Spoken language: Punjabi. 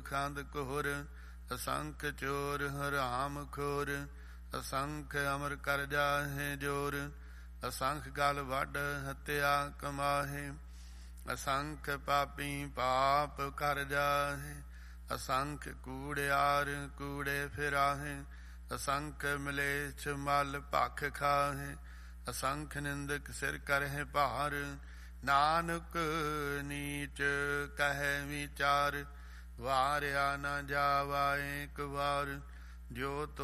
ਖੰਦ ਕੋਰ, ਅਸੰਖ ਚੋਰ ਹਰਾਮ ਖੋਰ, ਅਸੰਖ ਅਮਰ ਕਰ ਜਾਹੇ ਜੋਰ, ਅਸੰਖ ਗਲ ਵੱਢ ਹੱਤਿਆ ਕਮਾਹੇ, ਅਸੰਖ ਪਾਪੀ ਪਾਪ ਕਰ ਜਾਹੇ, ਅਸੰਖ ਕੂੜਿਆਰ ਕੂੜੇ ਫਿਰਾਹੇ, ਅਸੰਖ ਮਲੇਛ ਮਲ ਭਖ ਖਾਹੇ, ਅਸੰਖ ਨਿੰਦਕ ਸਿਰ ਕਰਹਿ ਭਾਰ, ਨਾਨਕ ਨੀਚ ਕਹਿ ਵਿਚਾਰ, ਵਾਰਿਆ ਨਾ ਜਾਵਾ ਏਕ ਵਾਰ, ਜੋ